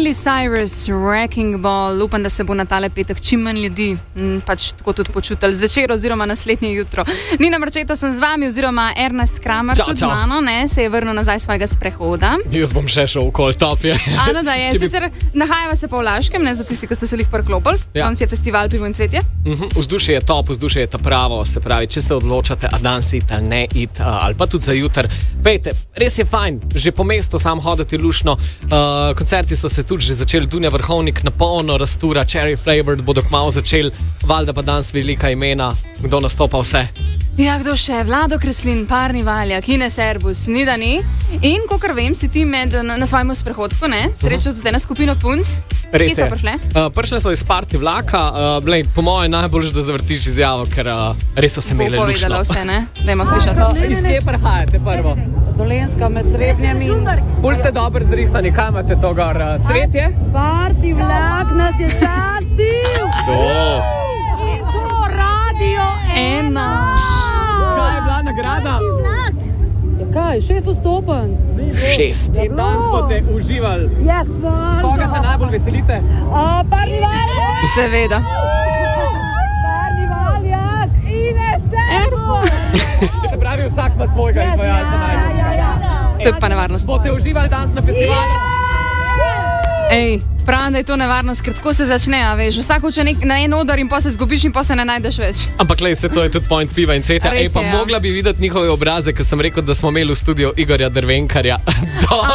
Miley Cyrus, Wrecking Ball, upam, da se bo na tale petek čim manj ljudi pač tako tudi počutili zvečer oziroma naslednje jutro. Nina Marčeta sem z vami oziroma Ernest Kramer tudi z mano, se je vrnil nazaj svojega sprehoda. Jaz bom še šel v Cold Top. Ano, da je. Sicer nahajava se pa v Laškem, za tisti, ki ste se jih priklopili. Konc je festival Pivo in cvetje. Vzdušje je top, vzdušje je ta pravo, se pravi, če se odločate, a danes iti ali ne iti, ali pa tudi za jutr. Pejte, res je fajn, že po mestu sam hoditi lušno. Koncerti so se tudi že začeli, Dunja Vrhovnik na polno rastura, Cherry Flavored bodo kmalu začeli, valjda pa danes velika imena, kdo nastopa vse. Ja, kdo še? Vlado Kreslin, Parni Valjak, Ines Erbus, Nidani. In, kakor vem, si ti na svojemu sprehodku, srečal tudi ena skupina punc. Res je. Prišle so iz party vlaka, po moje najbolj, da zavrtiš izjavo, ker res so se imeli lušno. Bo povedala vse, ne? Dajmo slišati. Iz kje prihajate prvo? Dolenska med Trebnjami. Bolj ste dobro zrihtani, kaj imate to gor? Cvetje? Party vlak nas je častil. In to Radio 1. Kaj je bila nagrada? Ja kaj, 6 vstopenc. 6. In danes boste uživali. Yes. Koga se najbolj veselite? Parni Valjak. Seveda. Parni Valjak. Ines Erbus. Se pravi, vsak ima svojega izvajalca najbolj. To je pa nevarnost. Boste uživali danes na festivalu? Ej, pravim, da je to nevarnost, ker tako se začne, a veš, vsak hoče na en odor in pa se zgubiš in pa se ne najdeš več. Ampak lej, to je tudi point Piva in cveta. Ej, pa mogla bi videti njihove obraze, ker sem rekel, da smo imeli v studiu Igorja Drvenkarja.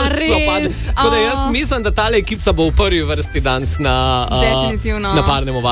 Res? Tako da jaz mislim, da tale ekipa bo v prvi vrsti danes na parnem ovalu.